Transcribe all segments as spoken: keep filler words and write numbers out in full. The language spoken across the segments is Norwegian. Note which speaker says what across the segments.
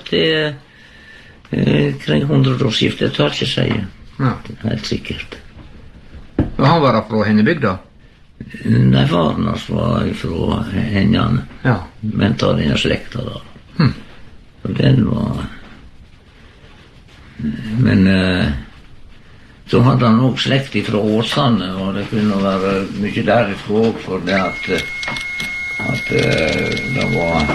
Speaker 1: til eh, kring hundreårsskiftet, det tar ikke si.
Speaker 2: Ja.
Speaker 1: Helt sikkert.
Speaker 2: Og han var da fra Hennebygda?
Speaker 1: Nei, faren hans var fra Henjan.
Speaker 2: Ja.
Speaker 1: Men tar denne slekta da.
Speaker 2: Hm.
Speaker 1: Og den var... Men eh, så hadde han også slekt fra Åsane, og det kunne være mye derifra også, for det at, at eh, det var...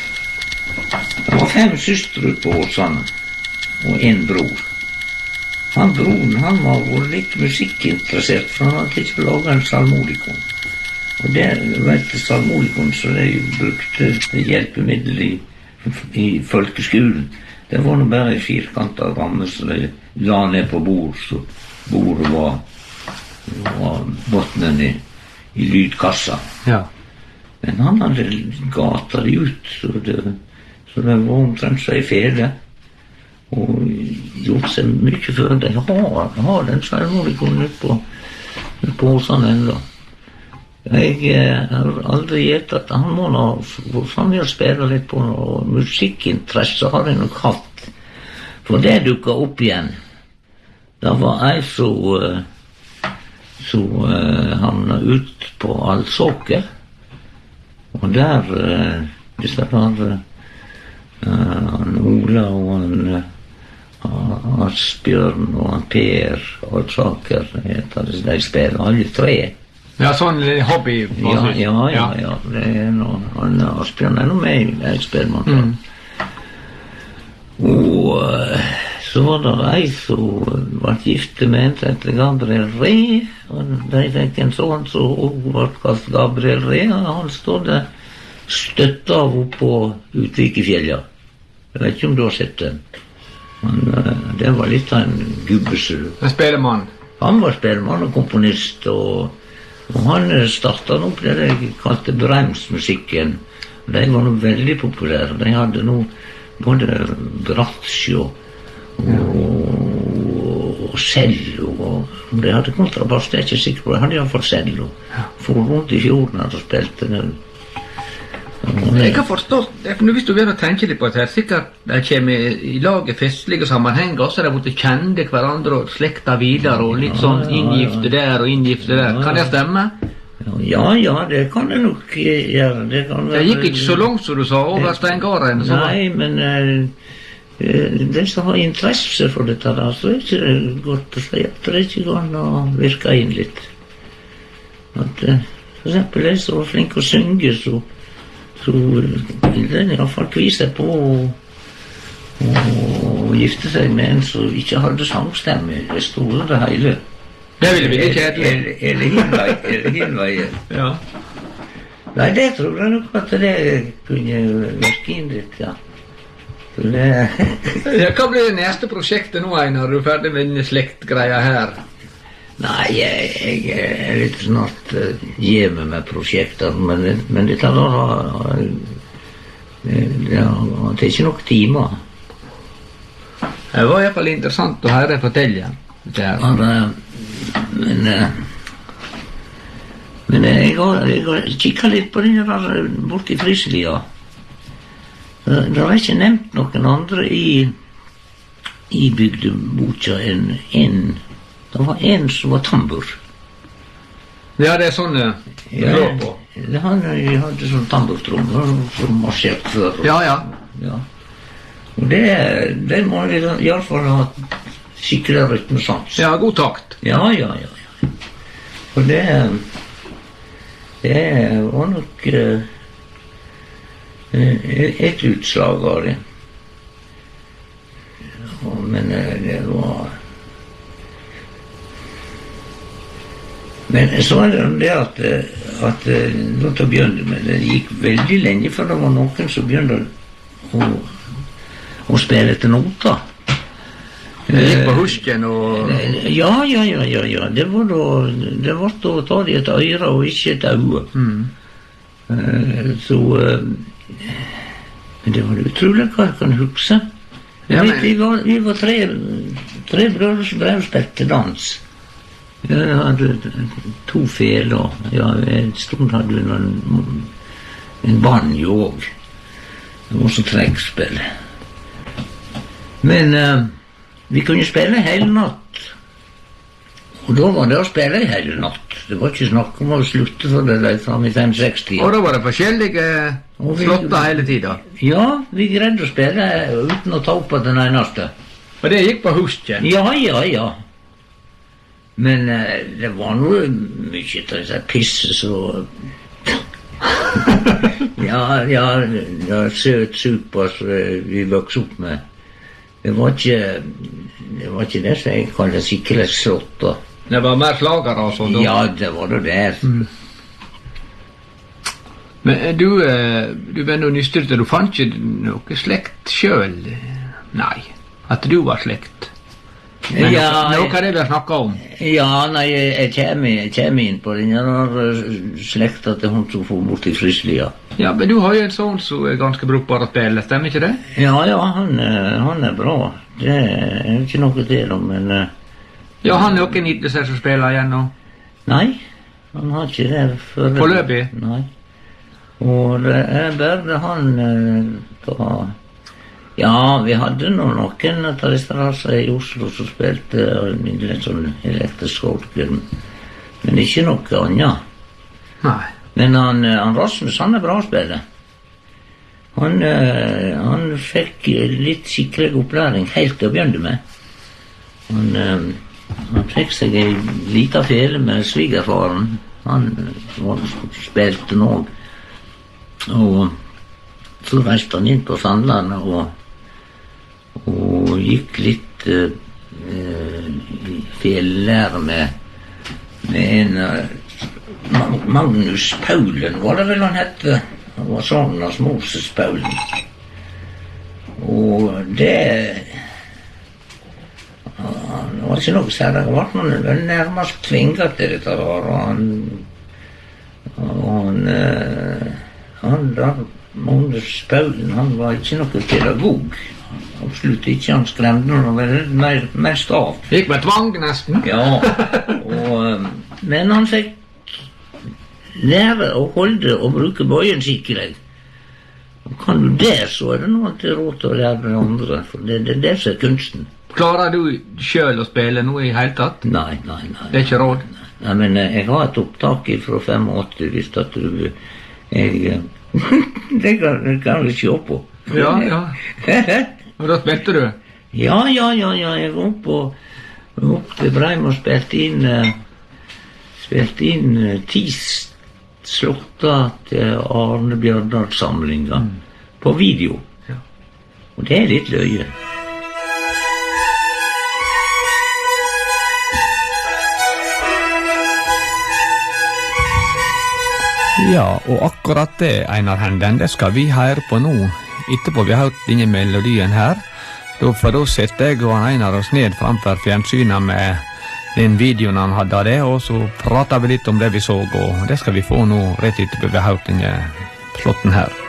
Speaker 1: Det var fem søstre ut på Åsane, og en bror. Han broren, han var vært litt musikkinteressert, for han hadde ikke laget en salmodikon. Og det, vet du, salmodikon, så det brukte hjelpemiddel i, i folkeskolen. Det var nå bare en firkantet ramme, så de la ned på bord, så bordet var, var bottenen i, i lydkassa.
Speaker 2: Ja.
Speaker 1: Men han hadde gata det ut, så det, så det var omtrent så i fele. Og gjort seg mye før de har, har den salmodikonen ut på, ut på Åsane enda. Jeg eh, har aldri gjett at han må nå, for han vil spille litt på noe musikkinteresse, har jeg nok hatt. For det dukket opp igjen. Det var ei som så uh, havna ut på Alsåker. Og der, uh, disse der, uh, han Ola og han uh, Asbjørn og han Per Alsaker heter det, de spiller alle tre.
Speaker 2: Ja, sånn hobby.
Speaker 1: Ja, ja, ja, ja, det er noe, han Asbjørn er noe med, jeg spiller man for. Mm. Og uh, så var det ei som var gifte med en som heter Gabriel Ree, og de fikk en sånn som var kalt Gabriel Ree, og han stod der støtta av oppe på Utvikefjellet. Jeg vet ikke om du har sett den. Men uh, det var litt av en gubbesø.
Speaker 2: En spelemann? Han
Speaker 1: var spelemann og komponist, og, og han startet opp det de kalte bremsmusikken. De var noe veldig populære. De hadde noe både bratsjo og, og cello, og de hadde kontrabass, det er ikke sikker på. De hadde i hvert fall cello. For rundt i fjorden og spilte det.
Speaker 2: Jeg har forstått, hvis du begynner å tenke litt på det her, sikkert de kommer i lag i festlige sammenhenger, så de måtte kjenne hverandre og slekta videre, og litt sånn inngifte der og inngifte der. Kan det stemme?
Speaker 1: Ja, ja, det kan det nok gjøre. Det, kan være...
Speaker 2: det gikk ikke så langt, som du sa, over Steingården.
Speaker 1: Nei, men uh, de som har interesse for dette, da, så er det ikke godt å si at det ikke kan å virke inn litt. At, uh, for eksempel, de som var flinke å synge, så så den i hvert fall kvise på og gifte seg med en som ikke hadde sangstemme. Det store det hele.
Speaker 2: Det ville vi ikke hete.
Speaker 1: Eller hinveien.
Speaker 2: Ja.
Speaker 1: Nei, det tror jeg nok at det kunne virke inn litt, ja. Det...
Speaker 2: ja, hva blir det neste prosjektet nå, Einar, når du er ferdig med denne slektgreia her?
Speaker 1: Nei, jeg, jeg er litt snart uh, hjemme med prosjekter, men, men dette da har det er ikke nok timer.
Speaker 2: Det var i hvert fall interessant å høre fortelle.
Speaker 1: Ja, det, men uh, men jeg har, jeg har kikket litt på den der borte i Friselia. Det, det har ikke nevnt noen andre i i bygdeboka enn en det var en som var tambur.
Speaker 2: Ja, det er sånn uh,
Speaker 1: ja,
Speaker 2: blå på.
Speaker 1: Det han hadde sånn tamburtrom som marsjert før.
Speaker 2: Ja, ja.
Speaker 1: ja. Og det, det må i hvert fall ha skikkelig rytmesans.
Speaker 2: Ja, god takt.
Speaker 1: Ja, ja, ja. ja. Og det, det var nok uh, et utslag av det. Ja, men uh, det var... Men så er det det at, at nå til å begynne med, det gikk veldig lenge før det var noen som begynte å, å spille etter noter.
Speaker 2: Det gikk på husken og...
Speaker 1: Ja, ja, ja, ja, ja. Det var da, det var da å ta det et øyre og ikke et øye. Mm. Så, men det var utrolig hva jeg kan huske. Ja, men... vi, var, vi var tre, tre brødre som drev og spilte dans. Jeg hadde to feler, ja, en stund hadde vi noen, en banjo også. Det var så trekkspill. Men uh, vi kunne spille hele natt. Og da var det å spille hele natt. Det var ikke snakk om å slutte for det der fram i fem-seks-tida.
Speaker 2: Og da var det forskjellige slåtter hele tiden?
Speaker 1: Ja, vi greide å spille uten å ta opp på den eneste.
Speaker 2: Og det gikk på husten?
Speaker 1: Ja, ja, ja. Men uh, det var noe mye til disse pisse, så... ja, ja, ja, søt super som vi vokste opp med. Det var ikke, det var ikke det som jeg kaller sikkerhetsslåtter.
Speaker 2: Det var mer slagere og sånn?
Speaker 1: Ja, det var det der. Mm.
Speaker 2: Men du, du var noe nystyrte, du fant ikke noe slekt selv? Nei, at du var slekt? Men ja, noe av det vi har snakket om?
Speaker 1: Ja, nei, jeg, jeg, kommer, jeg kommer inn på den der slekta til hun som får bort i Fryslia.
Speaker 2: Ja, men du har jo en sånn som er ganske brukbar å spille, stemmer ikke det?
Speaker 1: Ja, ja, han, han er bra. Det er ikke noe til om, men...
Speaker 2: Ja, han er jo ikke en idrettsser som spiller igjen nå?
Speaker 1: Nei, han har ikke det for...
Speaker 2: Forløpig?
Speaker 1: Nei. Og det er bare han da... Ja, vi hadde nå noen av disse raser i Oslo som spilte litt sånn elektrisk orgel, men ikke noe annet.
Speaker 2: Nei.
Speaker 1: Men han, han Rasmus, han er bra å spille. Han, han fikk litt skikkelig opplæring helt til å begynne med. Han, han fikk seg en liten fele med svigerfaren. Han spilte nå. Og så reiste han inn på Sandlandet og og gikk litt uh, i fjellære med, med en uh, Magnus Paulen, var det vel han hette? Han var sånn av Moses Paulen. Og det uh, det var ikke noe særlig, det var noen nærmest tvinget til dette der, og han og han uh, han der Magnus Paulen, han var ikke noe pedagog. Absolutt ikke, han skremte noe mest av.
Speaker 2: Gikk med tvang nesten?
Speaker 1: Ja, og, men han fikk lære å holde og bruke bøyen skikkelig. Og kan du det, så er det noe til råd til å lære det andre, for det, det er det som er kunsten.
Speaker 2: Klarer du selv å spille noe i hele tatt?
Speaker 1: Nei, nei, nei.
Speaker 2: Det er ikke råd?
Speaker 1: Nei, men jeg har et opptak fra åttifem, hvis at du... Jeg, det kan, det kan du se på.
Speaker 2: Ja, ja. Og da spilte du?
Speaker 1: Ja, ja, ja, ja. Jeg var opp, og, opp til Breim og spilte inn uh, spilte inn uh, ti slåtter til Arne Bjørndal-samlinga mm. på video. Ja. Og det er litt løye.
Speaker 2: Ja, og akkurat det, Einar Henden, det skal vi høre på nå. Etterpå vi har hørt denne melodien her, da for da setter jeg og Einar oss ned framfor fjernsynet med den videoen han hadde av det, og så prater vi litt om det vi så, og det skal vi få nå rett etterpå vi har hørt denne slåtten her.